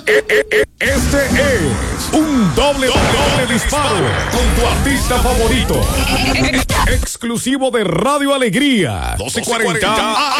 Este es un doble disparo con tu artista favorito. Exclusivo de Radio Alegría, 1240